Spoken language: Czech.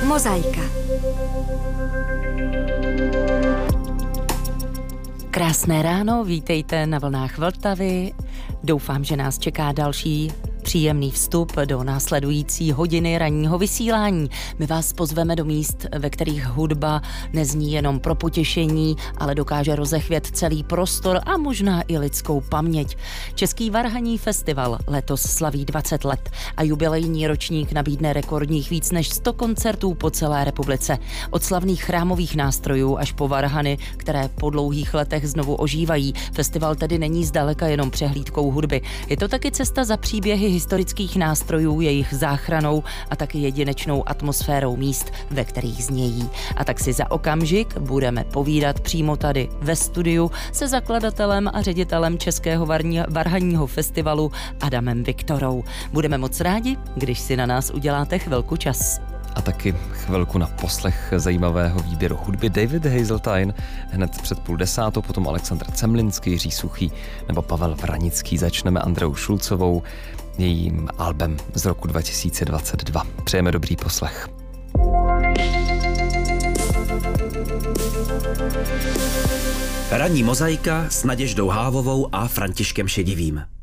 Mozaika. Krásné ráno, vítejte na vlnách Vltavy. Doufám, že nás čeká další příjemný vstup do následující hodiny ranního vysílání. My vás pozveme do míst, ve kterých hudba nezní jenom pro potěšení, ale dokáže rozechvět celý prostor a možná i lidskou paměť. Český varhanní festival letos slaví 20 let a jubilejní ročník nabídne rekordních víc než 100 koncertů po celé republice. Od slavných chrámových nástrojů až po varhany, které po dlouhých letech znovu ožívají. Festival tedy není zdaleka jenom přehlídkou hudby. Je to taky cesta za příběhy historických nástrojů, jejich záchranou a taky jedinečnou atmosférou míst, ve kterých znějí. A tak si za okamžik budeme povídat přímo tady ve studiu se zakladatelem a ředitelem Českého varhanního festivalu Adamem Viktorou. Budeme moc rádi, když si na nás uděláte chvilku čas. A taky chvilku na poslech zajímavého výběru hudby. David Hazeltine hned před 9:30, potom Alexandr Cemlinský, Jiří Suchý nebo Pavel Vranický. Začneme Andreou Šulcovou, jejím albem z roku 2022. Přejeme dobrý poslech. Ranní mozaika s Naděždou Hávovou a Františkem Šedivým.